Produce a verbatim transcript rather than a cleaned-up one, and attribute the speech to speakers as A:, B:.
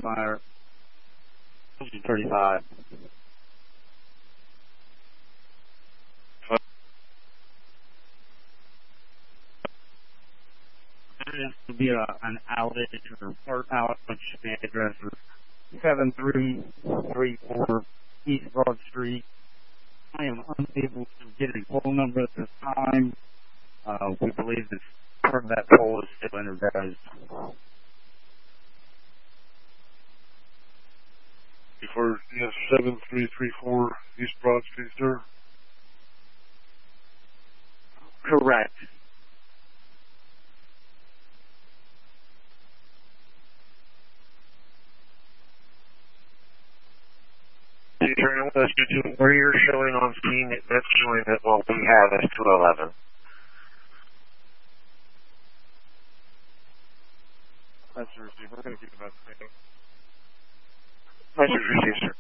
A: fire. thirty-five. This would be a, an outage or part out, which the address is seven three three four East Broad Street. I am unable to get a phone number at this time. Uh, we believe that part of that pole is still energized.
B: Before, yes, seven three three four East Broad Street, sir?
A: Correct.
C: You turn with us to where you're showing on screen, that's showing that what we have is two eleven.
B: That's the receiver. We're going to keep it about the same.
C: Message received, sir.